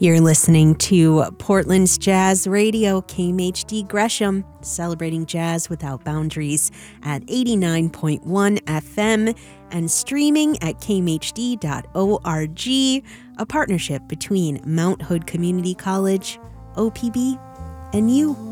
You're listening to Portland's Jazz Radio, KMHD Gresham, celebrating jazz without boundaries at 89.1 FM and streaming at kmhd.org, a partnership between Mount Hood Community College, OPB, and you.